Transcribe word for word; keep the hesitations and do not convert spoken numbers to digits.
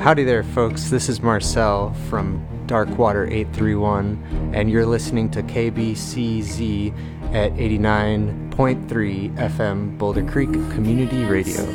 Howdy there, folks. This is Marcel from Darkwater eight three one, and you're listening to K B C Z at eighty-nine point three F M Boulder Creek Community Radio.